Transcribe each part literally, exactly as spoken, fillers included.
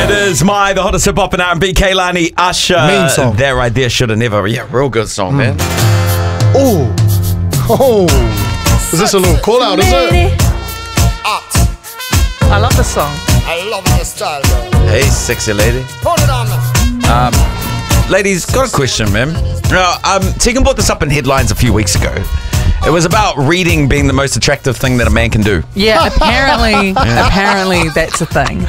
It is my, the hottest hip hop and R and B, Kehlani, Usher. Mean song. That right there, shoulda never. Yeah, real good song, man. Oh, oh. Is this a little call out, is it? I love this song. I love your style, girl. Hey, sexy lady. Put it on me. Um, ladies, got a question, man. Now, um, Tegan brought this up in headlines a few weeks ago. It was about reading being the most attractive thing that a man can do. Yeah, apparently, apparently that's a thing.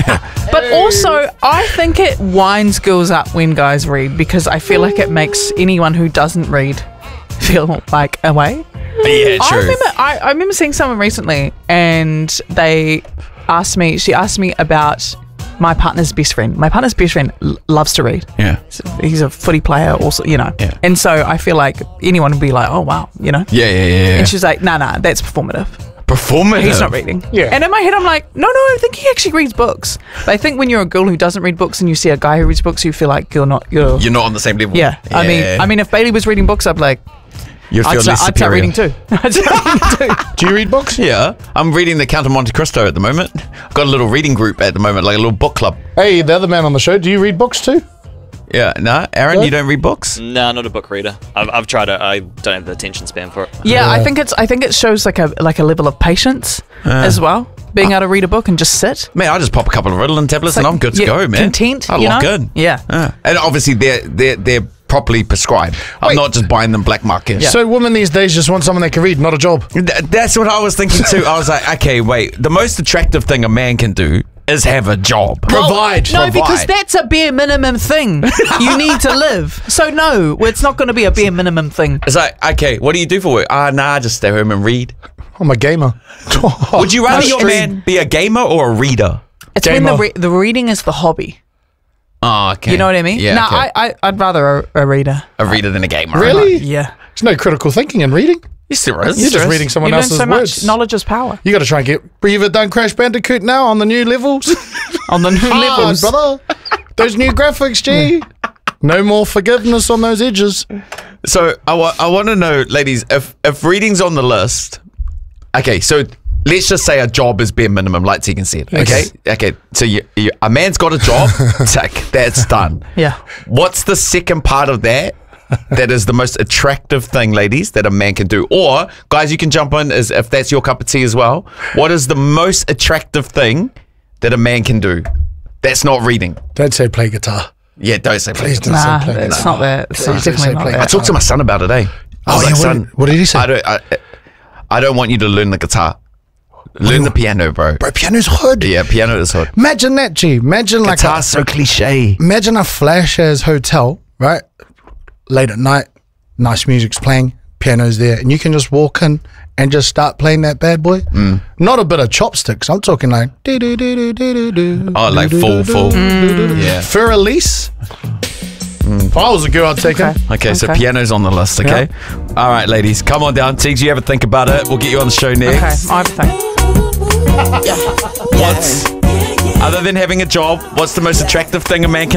But also, I think it winds girls up when guys read because I feel like it makes anyone who doesn't read feel like away. Yeah, I true. remember, I, I remember seeing someone recently, and they asked me. She asked me about my partner's best friend. My partner's best friend l- loves to read. Yeah. He's a footy player, also, you know. Yeah. And so I feel like anyone would be like, "Oh wow," you know. Yeah, yeah, yeah. yeah. And she's like, "Nah, nah, that's performative. Performative. He's not reading." Yeah. And in my head, I'm like, "No, no, I think he actually reads books." But I think when you're a girl who doesn't read books and you see a guy who reads books, you feel like you're not. You're. You're not on the same level. Yeah. I mean, I mean, if Bailey was reading books, I'd be like, you'd feel I'd, less start, I'd start superior. reading too. I'd start reading too. Do you read books? Yeah, I'm reading the Count of Monte Cristo at the moment. I've got a little reading group at the moment, like a little book club. Hey, the other man on the show, do you read books too? Yeah, no, Aaron, What? you don't read books? Nah, not a book reader. I've, I've tried it. I don't have the attention span for it. Yeah, I think it's. I think it shows like a like a level of patience as well. Being able to read a book and just sit. Man, I just pop a couple of Ritalin tablets It's and like, I'm good to yeah, go, man. content, I you lock know? in. Yeah. Yeah. And obviously they're they're they're properly prescribed. I'm Wait. not just buying them black market. So women these days just want someone they can read, not a job. Th- That's what I was thinking too. I was like, okay, wait. The most attractive thing a man can do is have a job. Provide. No, Provide. because that's a bare minimum thing. You need to live. So no, it's not going to be a bare minimum thing. It's like, okay, what do you do for work? Ah, nah, just stay home and read. I'm a gamer. Would you rather I your stream. man be a gamer or a reader? It's when Gamer. the re- the reading is the hobby. Oh, okay. You know what I mean? Yeah, No, okay. I, I I'd rather a, a reader. a reader than a gamer. Really? Yeah. There's no critical thinking in reading. Yes, there is. You're just reading someone you learn else's so words. much. Knowledge is power. You got to try and get. Have you ever done Crash Bandicoot now on the new levels? On the new Hard, levels. brother. Those new graphics, G. No more forgiveness on those edges. So I wa- I want to know, ladies, if if reading's on the list. Okay, so let's just say a job is bare minimum, like Tegan said. Okay, okay. So you, you, a man's got a job. Tick. That's done. Yeah. What's the second part of that? That is the most attractive thing, ladies, that a man can do. Or guys, you can jump in as if that's your cup of tea as well. What is the most attractive thing that a man can do? That's not reading. Don't say play guitar. Yeah, don't say Please please. don't Nah, say play it's guitar. not that. It's Please not, don't say definitely not play I that. talked to my son about it, eh? I Oh, was yeah, like, what son, did- what did he say? I don't, I, I don't want you to learn the guitar. Learn the piano, bro. Bro, piano's hood. Yeah, piano is hard. Imagine that, G. Imagine like a, Guitar's so cliche. imagine a flash as hotel, right? Late at night, nice music's playing, piano's there, and you can just walk in and just start playing that bad boy. Not a bit of chopsticks. I'm talking like do do do do do do. Oh, like full, full. Yeah. For Elise. If I was a girl, I'd take her. Okay, so Okay. piano's on the list, okay? All right, ladies, come on down. Tiggs, you ever think about it? We'll get you on the show Okay, next. I think. What's, other than having a job, what's the most attractive thing a man can